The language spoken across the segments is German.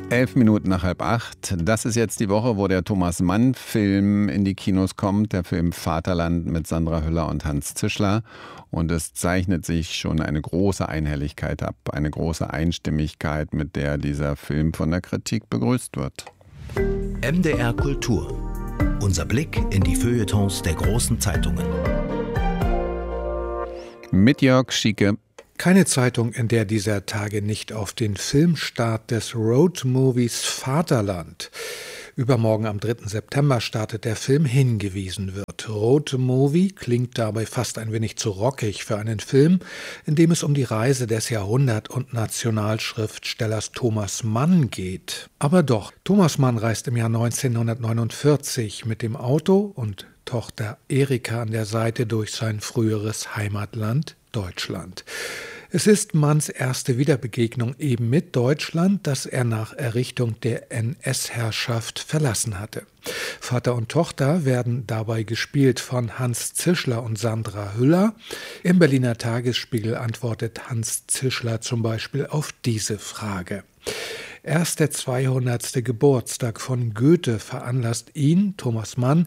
11 Minuten nach 7:30. Das ist jetzt die Woche, wo der Thomas-Mann-Film in die Kinos kommt. Der Film Vaterland mit Sandra Hüller und Hans Zischler. Und es zeichnet sich schon eine große Einhelligkeit ab, eine große Einstimmigkeit, mit der dieser Film von der Kritik begrüßt wird. MDR Kultur. Unser Blick in die Feuilletons der großen Zeitungen. Mit Jörg Schieke. Keine Zeitung, in der dieser Tage nicht auf den Filmstart des Roadmovies Vaterland, übermorgen am 3. September startet der Film, hingewiesen wird. Roadmovie klingt dabei fast ein wenig zu rockig für einen Film, in dem es um die Reise des Jahrhundert- und Nationalschriftstellers Thomas Mann geht. Aber doch, Thomas Mann reist im Jahr 1949 mit dem Auto und Tochter Erika an der Seite durch sein früheres Heimatland Deutschland. Es ist Manns erste Wiederbegegnung eben mit Deutschland, das er nach Errichtung der NS-Herrschaft verlassen hatte. Vater und Tochter werden dabei gespielt von Hans Zischler und Sandra Hüller. Im Berliner Tagesspiegel antwortet Hans Zischler zum Beispiel auf diese Frage. Erst der 200. Geburtstag von Goethe veranlasst ihn, Thomas Mann,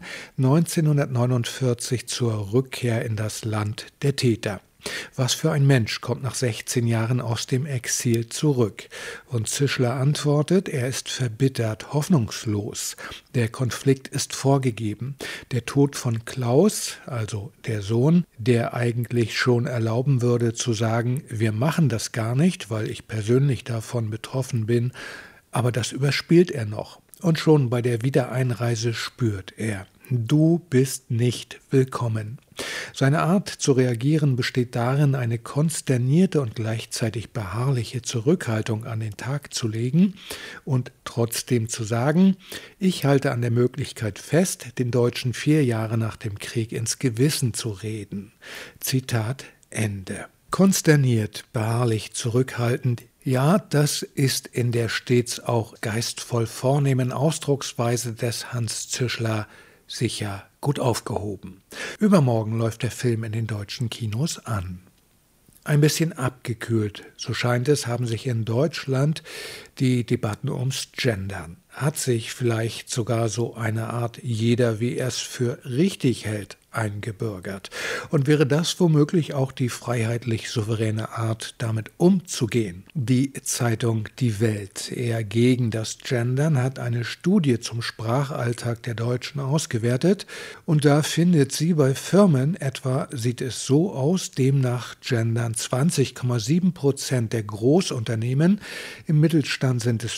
1949 zur Rückkehr in das Land der Täter. Was für ein Mensch kommt nach 16 Jahren aus dem Exil zurück? Und Zischler antwortet, er ist verbittert, hoffnungslos. Der Konflikt ist vorgegeben. Der Tod von Klaus, also der Sohn, der eigentlich schon erlauben würde zu sagen, wir machen das gar nicht, weil ich persönlich davon betroffen bin, aber das überspielt er noch. Und schon bei der Wiedereinreise spürt er, du bist nicht willkommen. Seine Art zu reagieren besteht darin, eine konsternierte und gleichzeitig beharrliche Zurückhaltung an den Tag zu legen und trotzdem zu sagen, ich halte an der Möglichkeit fest, den Deutschen 4 Jahre nach dem Krieg ins Gewissen zu reden. Zitat Ende. Konsterniert, beharrlich, zurückhaltend, ja, das ist in der stets auch geistvoll vornehmen Ausdrucksweise des Hans Zischler sicher gut aufgehoben. Übermorgen läuft der Film in den deutschen Kinos an. Ein bisschen abgekühlt, so scheint es, haben sich in Deutschland die Debatten ums Gendern. Hat sich vielleicht sogar so eine Art jeder, wie er es für richtig hält, eingebürgert. Und wäre das womöglich auch die freiheitlich souveräne Art, damit umzugehen? Die Zeitung Die Welt, eher gegen das Gendern, hat eine Studie zum Sprachalltag der Deutschen ausgewertet. Und da findet sie, bei Firmen etwa sieht es so aus, demnach gendern 20,7% der Großunternehmen, im Mittelstand sind es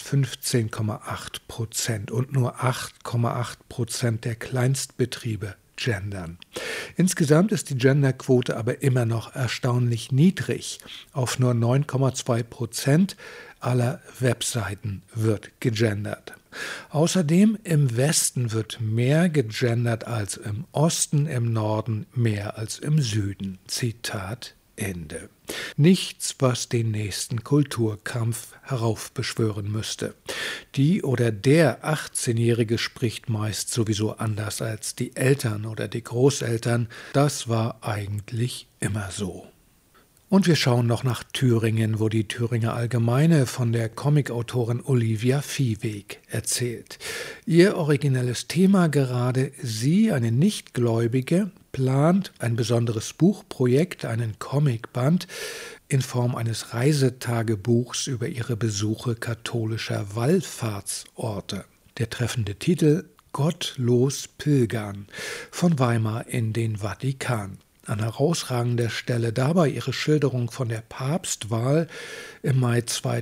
15,8% und nur 8,8% der Kleinstbetriebe gendern. Insgesamt ist die Genderquote aber immer noch erstaunlich niedrig. Auf nur 9,2% aller Webseiten wird gegendert. Außerdem im Westen wird mehr gegendert als im Osten, im Norden mehr als im Süden. Zitat Ende. Nichts, was den nächsten Kulturkampf heraufbeschwören müsste. Die oder der 18-Jährige spricht meist sowieso anders als die Eltern oder die Großeltern. Das war eigentlich immer so. Und wir schauen noch nach Thüringen, wo die Thüringer Allgemeine von der Comicautorin Olivia Viehweg erzählt. Ihr originelles Thema gerade: Sie, eine Nichtgläubige, plant ein besonderes Buchprojekt, einen Comicband in Form eines Reisetagebuchs über ihre Besuche katholischer Wallfahrtsorte. Der treffende Titel: Gottlos pilgern, von Weimar in den Vatikan. An herausragender Stelle dabei ihre Schilderung von der Papstwahl im Mai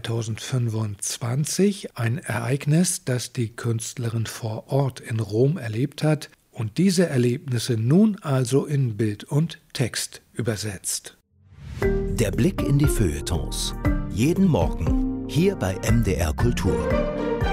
2025, ein Ereignis, das die Künstlerin vor Ort in Rom erlebt hat und diese Erlebnisse nun also in Bild und Text übersetzt. Der Blick in die Feuilletons. Jeden Morgen hier bei MDR Kultur.